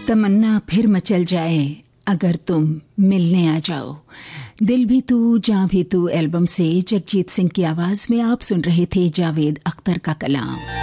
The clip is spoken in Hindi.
तमन्ना फिर मचल जाए अगर तुम मिलने आ जाओ। दिल भी तू जां भी तू एल्बम से जगजीत सिंह की आवाज में आप सुन रहे थे जावेद अख्तर का कलाम।